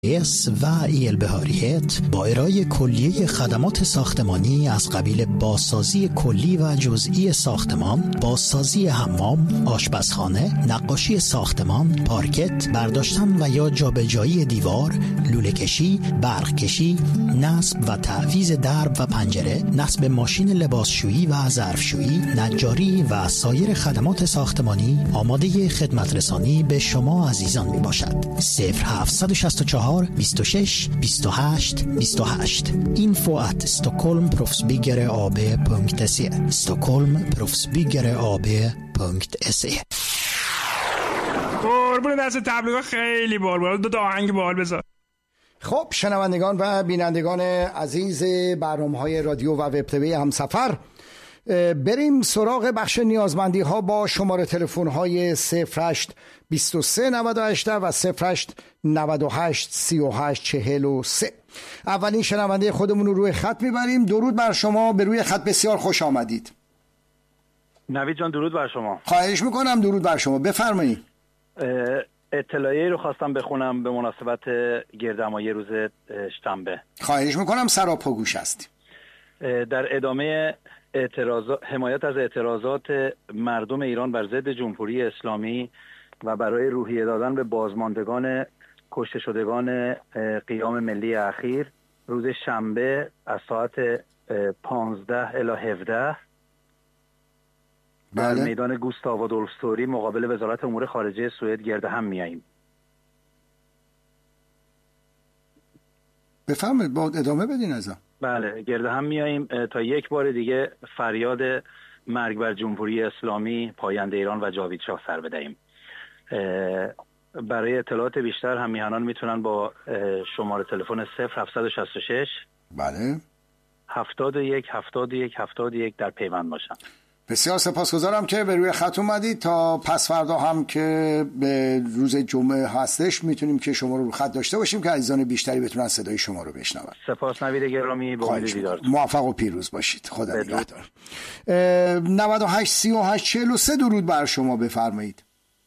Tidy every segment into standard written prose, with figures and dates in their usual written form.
و ایالبهاریت با ارائه کلیه خدمات ساختمانی از قبیل بازسازی کلی و جزئی ساختمان، بازسازی حمام، آشپزخانه، نقاشی ساختمان، پارکت، برداشتن و یا جابجایی دیوار، لوله کشی، برق کشی، نصب و تعویض درب و پنجره، نصب ماشین لباسشویی و ظرفشویی، نجاری و سایر خدمات ساختمانی آماده خدمت رسانی به شما عزیزان می باشد. 0764 26 28 28 info@stockholmproffsbyggare.se stockholmproffsbyggare.se. قربون دست تبلیغات خیلی بال دو آهنگ بال بذار. خب شنوندگان و بینندگان عزیز برنامه‌های رادیو و وب تیوی همسفر، بریم سراغ بخش نیازمندی ها با شماره تلفن های 08 23 98 و 08 98 38 43. اولین شنونده خودمون رو روی خط میبریم. درود بر شما، به روی خط بسیار خوش آمدید. نوید جان درود بر شما. خواهش میکنم. درود بر شما، بفرمایید. اطلاعیه رو خواستم بخونم به مناسبت گردهمایی روز شنبه. خواهش میکنم، سراپاگوش هستیم. در ادامه حمایت از اعتراضات مردم ایران بر ضد جمهوری اسلامی و برای روحیه دادن به بازماندگان کشته شدگان قیام ملی اخیر، روز شنبه از ساعت 15 الی 17 در میدان گوستاو آدولف استوری مقابل وزارت امور خارجه سوئد گرد هم میاییم. بفرمایید، با ادامه بدین ازم. بله، گرد هم میاییم تا یک بار دیگه فریاد مرگ بر جمهوری اسلامی، پاینده ایران و جاوید شاه سر بدهیم. برای اطلاعات بیشتر هم میهنان میتونن با شماره تلفن 0766 بله 71 71 71 در پیوند باشن. بسیار سپاسگزارم که به روی خط اومدید. تا پس فردا هم که به روز جمعه هستش میتونیم که شما رو خط داشته باشیم که عزیزان بیشتری بتونن صدای شما رو بشنون. سپاس نوید گرامی، با امید دیدار. موفق و پیروز باشید. خدا نگهدار. 98 38 43 درود بر شما، بفرمایید.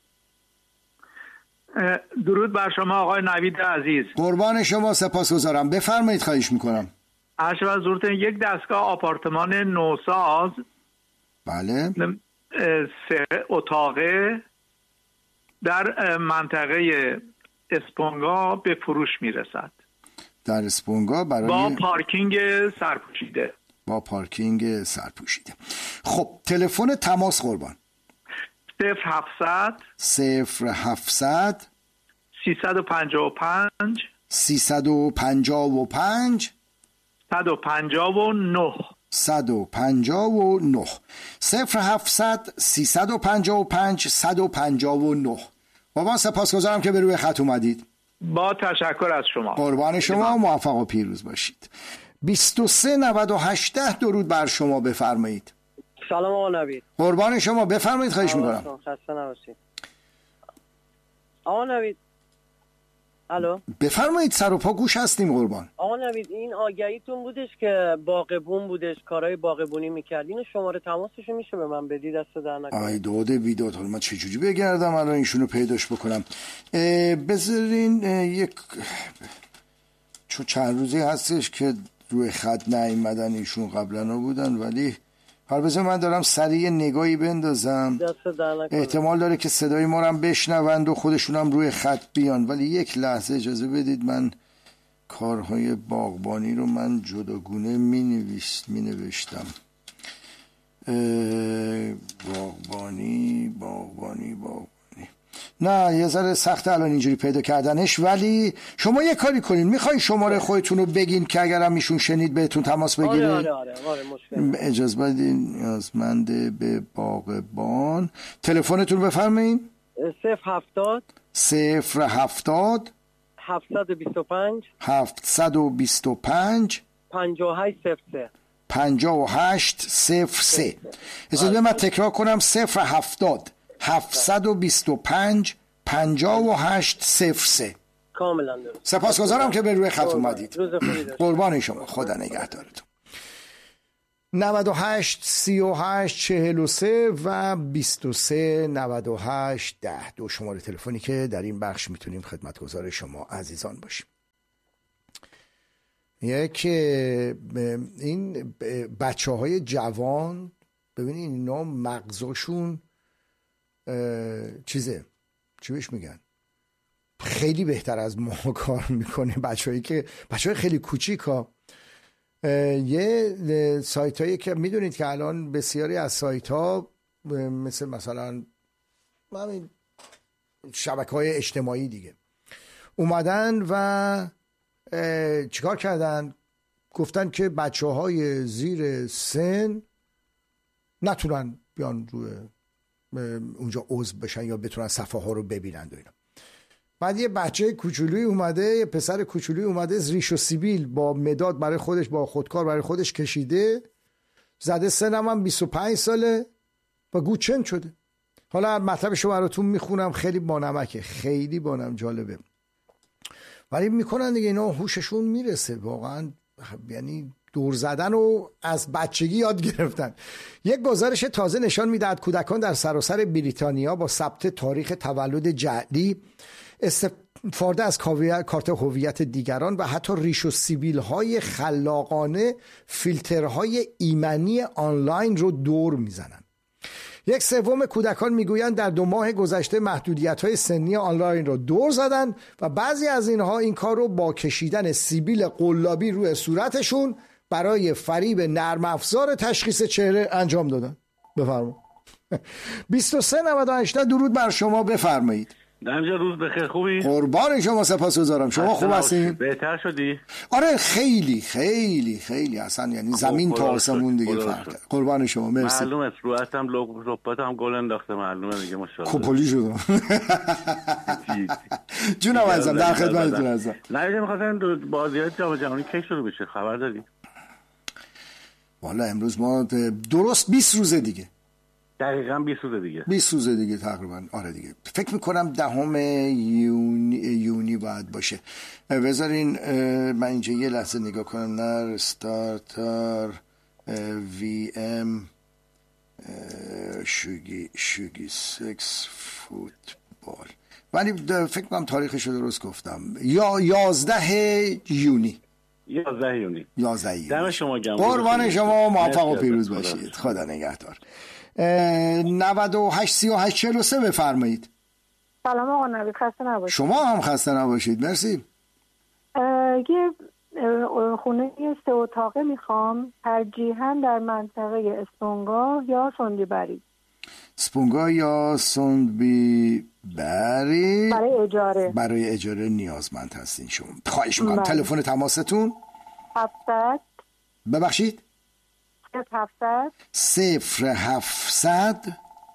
درود بر شما آقای نوید عزیز. قربان شما، سپاسگزارم. بفرمایید، خواهش میکنم. عرض شود حضورتون یک دستگاه آپارتمان نوساز، بله، 3 اتاقه در منطقه اسپونگا به فروش میرسد. در اسپونگا با پارکینگ سرپوشیده. با پارکینگ سرپوشیده. خب تلفن تماس قربان. 0700 355 355 159 159 0700 355 159. بابا سپاسگزارم که به روی خط اومدید. با تشکر از شما. قربان شما، موفق و پیروز باشید. 23 98 درود بر شما، بفرمایید. سلام آقا نوید. قربان شما، بفرمایید، خواهش میکنم. خسته نباشید آقا نوید. الو، بفرمایید، سر و پا گوش هستیم قربان. آقا نوید، این آگهیتون بودش که باغبون بودش، کارهای باغبونی میکرد، اینو شماره تماسشو میشه به من بدید؟ دست در نکنه. آی داده بیداد، حالا من چجوری بگردم الان ایشونو پیداش بکنم؟ بذارین یک چون چند روزی هستش که روی خط نیومدن ایشون، قبلا بودن، ولی حالا بذار من دارم سریع نگاهی بندازم. احتمال داره که صدای ما رو هم بشنوند و خودشون هم روی خط بیان، ولی یک لحظه اجازه بدید. من کارهای باغبانی رو من جداگونه می نوشتم. باغبانی نه، یه ذره سخته الان اینجوری پیدا کردنش، ولی شما یه کاری کنین، میخواین شماره خودتون رو بگین که اگرم ایشون شنید بهتون تماس بگیره؟ آره مشکل. اجازه بدین. نیازمند به باغبان. تلفنتون رو بفرمایین. 070 725 725 5803. اجازه من تکرار کنم. 070 725 5803. کاملا درست. سپاسگزارم که به روی خط اومدید. قربان شما، خدا نگهدارتون. 98 38 43 و 23 98 10 دو شماره تلفنی که در این بخش میتونیم خدمتگزار شما عزیزان باشیم. یک این بچه های جوان ببینید اینا مغزشون چیزه، چی بهش میگن، خیلی بهتر از ما کار میکنه. بچه های خیلی کوچیک ها. یه سایت هایی که میدونید که الان بسیاری از سایت ها مثلا همین شبکه های اجتماعی دیگه اومدن و چیکار کردن؟ گفتن که بچه های زیر سن نتونن بیان روی اونجا عضو بشن یا بتونن صفحه ها رو ببینن و اینا. بعد یه بچه کوچولوی اومده، یه پسر کوچولوی اومده ریش و سیبیل با مداد برای خودش، با خودکار برای خودش کشیده، زده سنم هم 25 ساله و گوچن شده. حالا مطلبشو براتون میخونم، خیلی بانمکه، خیلی بانم جالبه، ولی میکنن دیگه اینا هوششون میرسه واقعا، یعنی دور زدن و از بچگی یاد گرفتن. یک گزارش تازه نشان میدهد کودکان در سراسر بریتانیا با ثبت تاریخ تولد جعلی، استفاده از کارت هویت دیگران و حتی ریش و سیبیل های خلاقانه فیلترهای ایمنی آنلاین رو دور میزنن. 1/3 کودکان میگویند در 2 ماه گذشته محدودیت‌های سنی آنلاین رو دور زدن و بعضی از اینها این کار رو با کشیدن سیبیل قلابی روی صورتشون برای فریب نرم افزار تشخیص چهره انجام دادن. بفرمایید. 2398 درود بر شما، بفرمایید. دمجا روز بخیر، خوبی؟ قربان شما، سپاسگزارم. شما خوب هستین؟ بهتر شدی؟ آره خیلی خیلی خیلی اصلا یعنی زمین تا آسمون دیگه فرق کرد. قربان شما، مرسی. معلومه روحتم لپاتم گل انداخته، معلومه دیگه ماشاءالله. کپولی شدم. جونم عزیزم، در خدمتتون هستم. نه می‌خواستم بازیات جام جهانی کی شروع بشه، خبر داری؟ والا امروز ما درست 20 روز دیگه، دقیقاً 20 روز دیگه، 20 روز دیگه تقریبا. آره دیگه، فکر میکنم 10 یونی باید باشه. بذارین من اینجا یه لحظه نگاه کنم. نر استارتر وی ام شوگی 6 فوتبال، ولی فکر کنم تاریخش رو درست گفتم، یا 11 یونی. 11 یونی. دم شما گرم. قربان شما، موفق و پیروز باشید. خدا نگهدار. 98 38 43 بفرمایید. سلام آقا نوید، خسته نباشید. شما هم خسته نباشید، مرسی. یه خونه 3 اتاقه میخوام، ترجیحاً در منطقه اسپونگاه یا سندیبری. اسپونگاه یا سندیبری برای اجاره نیازمند هستین شما. خواهش میکنم تلفن تماستون 700 ببخشید 0700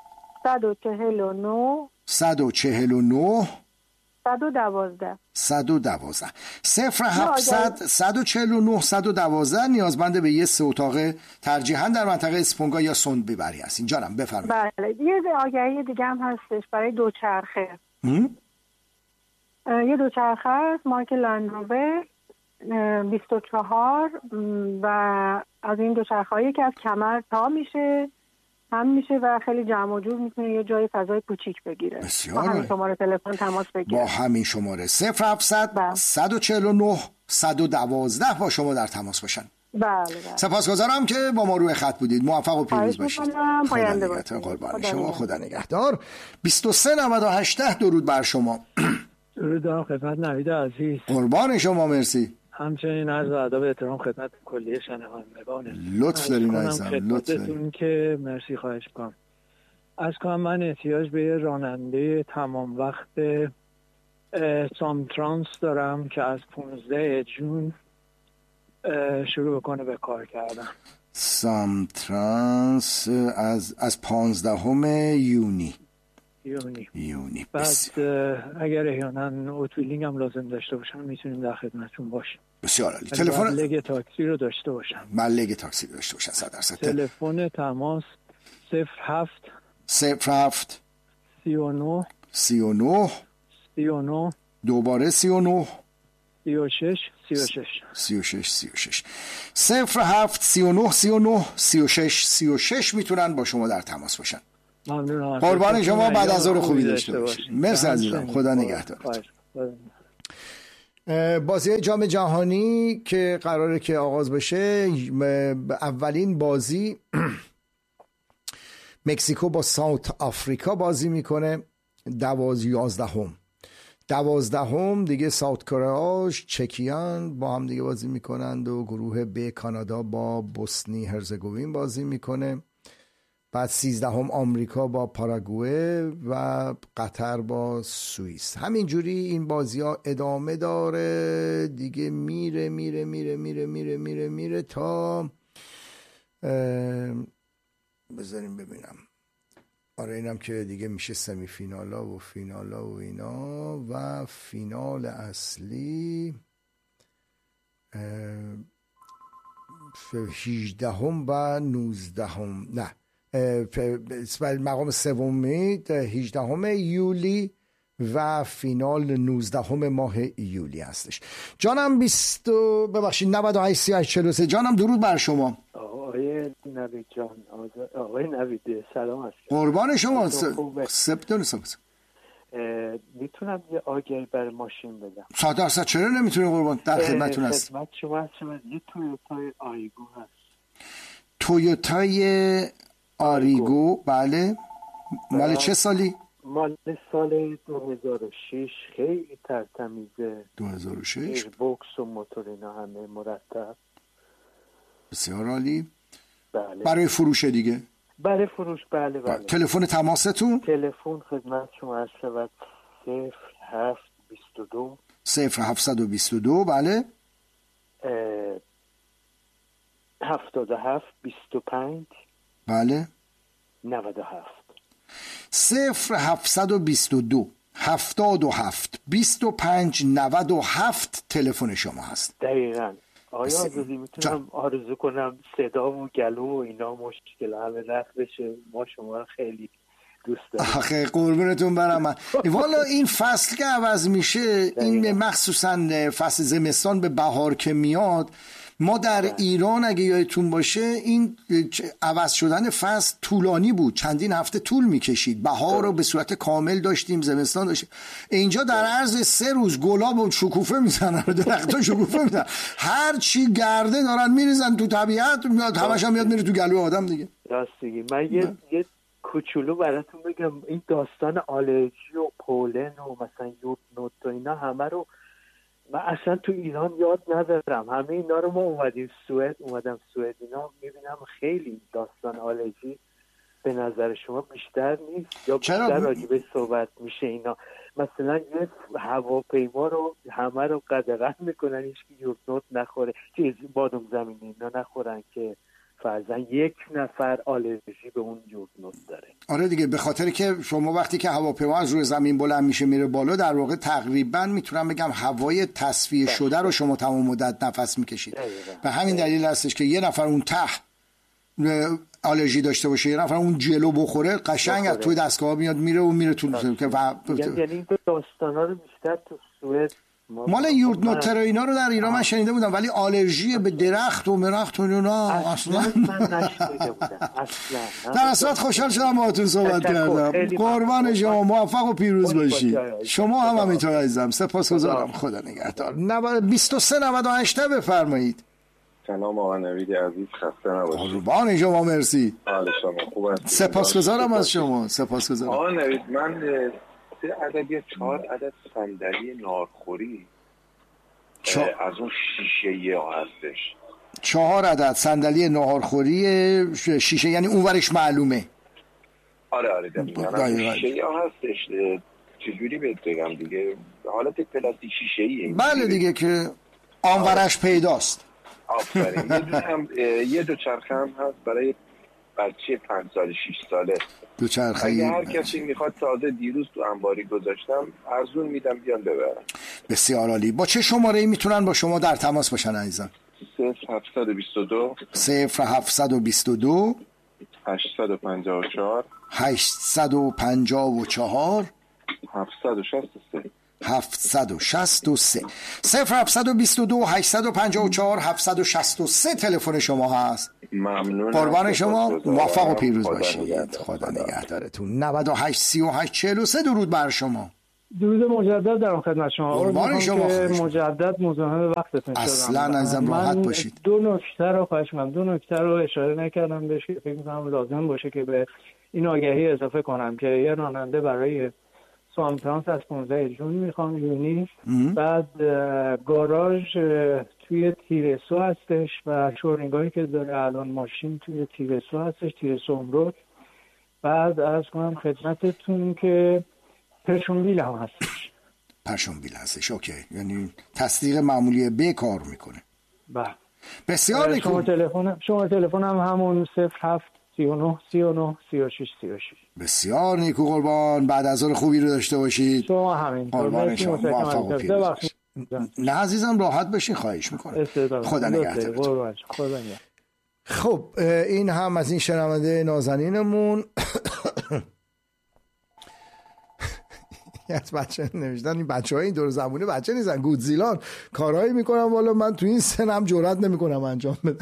149 112 0700 149 112 نیازمند به یه 3 اتاقه ترجیحاً در منطقه اسپونگا یا سندیبری هستین. جانم بفرمایید. بله، یه آگهی دیگه هم هستش برای دوچرخه. یه دوچرخه است مارک لندروور 24 و از این دوچرخه‌ای که از کمر تا میشه هم میشه و خیلی جمع و جور میتونه یه جای فضای کوچیک بگیره. بسیار. با همین شماره تلفن تماس بگیره. با همین شماره 0700 149 112 با شما در تماس باشن. بله. سپاسگزارم که با ما روی خط بودید. موفق و پیروز باشید. پاینده باشید. قربان شما، خدا نگهدار. 2398 درود بر شما. درود دارم خدمت نوید عزیز. قربان شما، مرسی. همچنین عرض ادب و احترام خدمت کلیه شنوندگان. لطف دارین عزیزم، لطف دارین. که مرسی، خواهش می‌کنم. از کنم من احتیاج به راننده تمام وقت سامترانس دارم که از 15 جون شروع بکنه به کار کردن. سامترانس از 15 یونی. بعد اگر احیانا اوتویلینگ هم لازم داشته باشم میتونیم در خدمتتون باشیم. بسیار عالی. تلفن لگ تاکسی رو داشته باشم. من لگ تاکسی داشته باشم 100%. تلفن تماس 07 39 دوباره 39 36 07 39 36 میتونن با شما در تماس باشن. ممنونم. قربان شما، بعد از ظهر خوبی داشته باشید. مرسی عزیزم، خدا نگهدارت. بازی جام جهانی که قراره که آغاز بشه، اولین بازی مکزیکو با ساوت آفریقا بازی میکنه، 11 دیگه ساوت کره، چکیان با هم دیگه بازی میکنند و گروه ب کانادا با بوسنی هرزگوین بازی میکنه. بعد 13 آمریکا با پاراگوئه و قطر با سوئیس. همینجوری این بازی ها ادامه داره دیگه، میره تا بذاریم ببینم. آره اینم که دیگه میشه سمی فینالا و فینالا و اینا و فینال اصلی 18 و 19 نه مقام سومی 18 یولی و فینال 19 ماه یولی هستش. جانم 98 جانم درود بر شما. آقای نوید جان، آقای نوید سلام هست. قربان شما. سپتون میتونم یه آگهی برای ماشین بدم؟ 100% چرا نمیتونی قربان؟ در خدمتتون هست. خدمت شما یه تویوتای آریگو هست. تویوتای آریگو، بله. مال چه سالی؟ مال سال 2006. خیلی ترتمیزه. 2006 ایربوکس و موتور اینا همه مرتب. بسیار عالی. بله. برای فروش دیگه؟ برای فروش، بله. تلفن تماستون؟ تلفن خدمت شما هست 0722 بله 77 25 بله 97 0722 77 25 97 تلفن شما هست. دقیقاً. آیا آزادی میتونم آرزو کنم صدا و گلو و اینا مشکل همه رفت بشه؟ ما شما رو خیلی دوست داریم. آخه قربونتون برم من. والا این فصل که عوض میشه، این مخصوصا فصل زمستان به بهار که میاد، ما در ایران اگه یادتون باشه این عوض شدن فصل طولانی بود، چندین هفته طول میکشید. بهار رو به صورت کامل داشتیم، زمستان داشتیم. اینجا در عرض 3 روز گلاب و شکوفه میزنن، درخت‌ها شکوفه میزنن، هر چی گرده دارن میریزن تو طبیعت، همش هم میاد میره تو گلوی آدم دیگه. راست میگی. من یه کوچولو براتون بگم، این داستان آلرژی و پولن و مثلا یود نوت و اینا همه رو من اصلا تو ایران یاد ندارم. همه اینا رو ما اومدم سوئد اینا میبینم خیلی داستان آلرژی به نظر شما بیشتر نیست یا بیشتر راجبه صحبت میشه اینا؟ مثلا یه هواپیما رو همه رو قدغن میکنن، هیچ کی یود نوت نخوره، بادام زمینی اینا نخورن که فرضاً 1 نفر آلرژی به اون یود نوت داره. آره دیگه، به خاطر که شما وقتی که هواپیما از روی زمین بلند میشه میره بالا، در واقع تقریبا میتونم بگم هوای تصفیه شده رو شما تمام مدت نفس میکشید. به همین دلیل هستش که یه نفر اون ته آلرژی داشته باشه، یه نفر اون جلو بخوره، قشنگ از توی دستگاه میاد میره تو یعنی این داستانا رو بیشتر تو سوئد مال یورد نوتر اینا رو در ایران من شنیده بودم، ولی آلرژی به درخت و مرخت و اینا اصلا من نشنیده بودم اصلا. در اصل خوشحال شدم باهاتون صحبت کردم. قربان شما، موفق و پیروز باشید. شما هم همینطور عزیزم. سپاسگزارم. خدا نگهدار. 2398 بفرمایید. سلام آقا نوید عزیز، خسته نباشید. قربان شما، مرسی. حال شما خوب است؟ سپاسگزارم از شما. سپاسگزارم. آقا نوید، من 3 عدد یا 4 عدد صندلی نارخوری از اون شیشه ها هستش. 4 عدد صندلی ناهارخوری شیشه، یعنی اونورش معلومه. آره دقیقاً شیشه ها هستش. چجوری بهت بگم دیگه، حالت پلاستیک شیشه ایه. بله دیگه که آنورش پیداست. آفرین. یه دوچرخه هم هست برای بچه 5 سال 6 ساله. دوچرخه اگه هر کسی میخواد، تازه دیروز تو انباری گذاشتم، ارزون میدم بیان ببرن. بسیار عالی. با چه شماره‌ای میتونن با شما در تماس باشن عزیزان؟ 0722 0722 854 854 763 0722 854 763 تلفن شما هست. ممنون. قربان شما، موفق و پیروز باشید. خدا نگهدارتون. 98 38 43 درود بر شما. درود مجدد در خدمت شما. قربان شما. مجدد مزاحم وقتتون شدم. اصلا ازم راحت باشید. دو نکته رو اشاره نکردم بهش که فکر می‌کنم لازم باشه که به این آگهی اضافه کنم که یه راننده برای سوامترانس از 15 جون میخوام یونی، بعد گاراژ توی تیرسو هستش و شورینگاهی که داره الان ماشین توی تیرسو هستش، تیرسو امرود. بعد عرض کنم خدمتتون که پرشونویل هم هستش. پرشونویل هستش، اوکی. یعنی تصدیق معمولی ب کار میکنه. بله. بسیار نیکو. شما تلفنم همون 07 39 39 36 36. بسیار نیکو قربان. بعد از ظهر خوبی رو داشته باشید. شما همین. قربان شما. موفق و پیروز باشید. نه عزیزم راحت بشین، خواهش میکنم. خدا نگهدارتون. خب این هم از این شنونده نازنینمون. از بچه نوشتن این بچه‌ها این دور زمونه بچه نیستن، گودزیلان کارهایی میکنم والا من تو این سنم جرئت نمیکنم انجام بدم.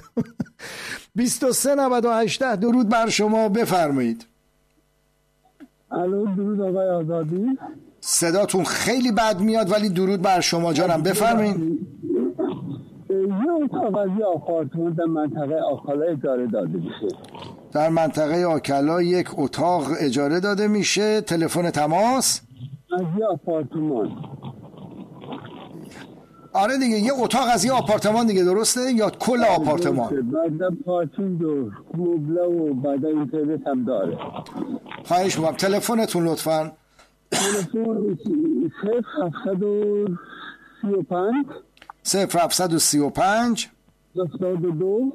2398 درود بر شما، بفرمایید. الو درود آقای آزادی. صداتون خیلی بد میاد ولی درود بر شما جانم، بفرمایید. یه اتاق از یه آپارتمان در منطقه آکالا اجاره داده میشه. در منطقه آکالا یک اتاق اجاره داده میشه. تلفن تماس از یه آپارتمان. آره دیگه یه اتاق از یه آپارتمان دیگه، درسته یا کل آپارتمان؟ بعد پارکینگ و مبله و بعد اینترنت هم داره. خواهش می‌کنم تلفنتون لطفاً. تلفن 0735 72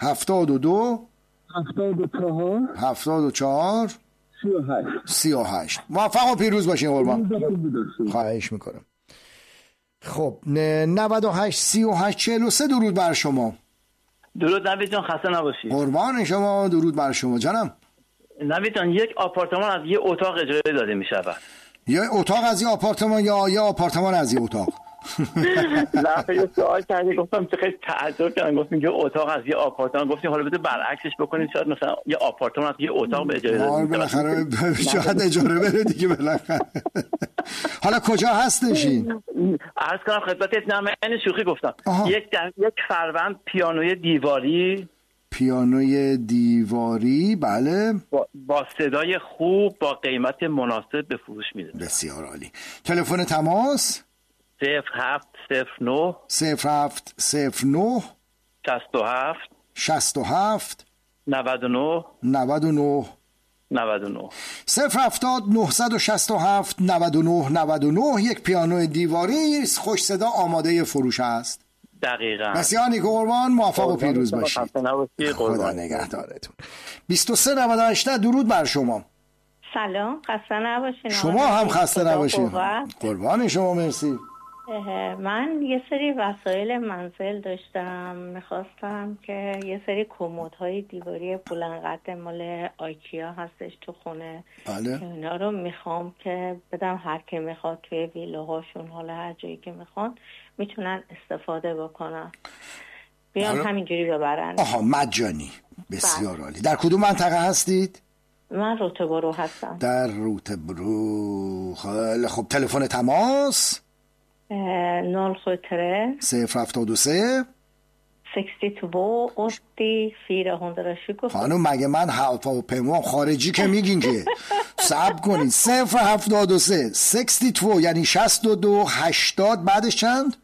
74 38. موفق و پیروز باشین قربان. خواهش میکنم. خب 98 38 43 درود بر شما. درود نوید جان، خسته نباشید. قربان شما، درود بر شما جانم. نوید جان یک آپارتمان از یه اتاق اجاره داده میشود. یه اتاق از یه آپارتمان یا یه آپارتمان از یه اتاق؟ لحظه یه سوال کردی گفتم چه خیلی تعجب کردم، گفتم که اتاق از یه آپارتمان، گفتیم حالا بده برعکسش بکنیم شاید مثلا یه آپارتمان از یه اتاق به اجاره داده. بالاخره شاید اجاره بره دیگه بالاخره. حالا کجا هستشین؟ عرض کنم خدمتت، نه من شوخی گفتم. یک فروند پیانوی دیواری بله، با صدای خوب با قیمت مناسب به فروش میده. بسیار عالی. تلفن تماس 0709 0709 67 99 070 967 99 یک پیانو دیواری خوش صدا آماده فروش است. دقیقاً. بسیار نیکو قربان، موفق و پیروز باشید. خدا نگهدارتون. 2398 درود بر شما. سلام، خسته نباشین. شما هم خسته نباشین. قربان شما، مرسی. من یه سری وسایل منزل داشتم، میخواستم که یه سری کمدهای دیواری بلندقد مال آیکیا هستش تو خونه. بله. اینا رو میخوام که بدم هر کی میخواد توی ویلاهاشون، حالا هر جایی که میخوان میتونن استفاده بکنن، بیان همینجوری ببرن. آها، مجانی. بسیار عالی. در کدوم منطقه هستید؟ من روتبرو هستم. در روتبرو. خب تلفن تماس 073 072 62 8420. خانم مگه من هواپیما خارجی که میگین که صبر کنید. 073 62 یعنی 62 80 بعدش چند؟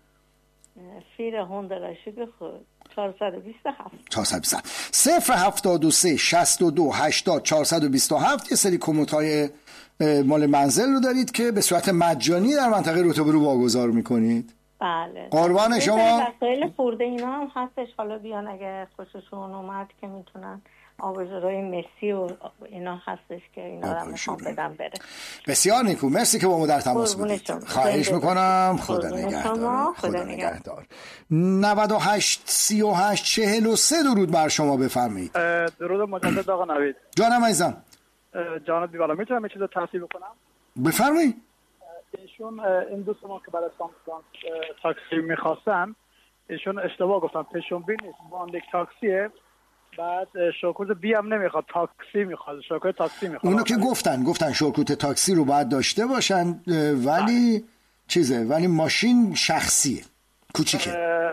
427 073 62 80 427. یه سری کمدهای مال منزل رو دارید که به صورت مجانی در منطقه روتبرو واگذار میکنید. بله. قربان شما. وسایل خورده اینا هم هستش، حالا بیان اگه خوششون اومد که میتونن آبجورای مسی و اینا هستش که اینا رو میخوام بدم بره. بسیار نیکو، مرسی که با ما در تماس بودید. خواهش میکنم. خدا نگهدار. خدا نگهدار. 98 38 43 درود بر شما، بفرمایید. درود مجدد آقا نوید. جانم عزیزم. جانب بیوالا میتونم یه چیز رو توصیف بکنم؟ بفرمایید. ایشون این دوست ما که برای سامسونگ تاکسی میخواستن، ایشون اشتباه گفتن، پشنبین نیست، باندک تاکسیه. بعد شوکوت بی هم نمیخواد، تاکسی میخواد، شوکوت تاکسی میخواد. اونو که گفتن شوکوت تاکسی رو باید داشته باشن، ولی چیزه، ولی ماشین شخصیه، کوچیکه.